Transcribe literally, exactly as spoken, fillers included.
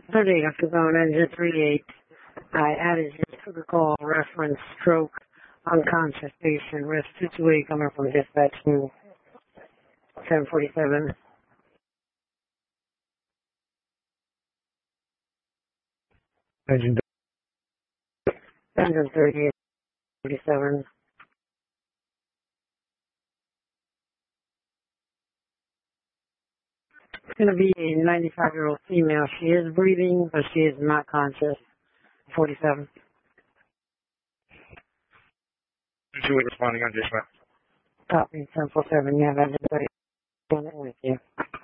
thirty-eight after phone engine thirty-eight. I added your call reference stroke unconscious patient risk two two eight coming from dispatch to seven forty-seven. Engine Engine thirty-eight forty-seven. It's going to be a ninety-five-year-old female. She is breathing, but she is not conscious. forty-seven. two eight responding on dispatch. Copy, ten forty-seven. Yeah, that's with you.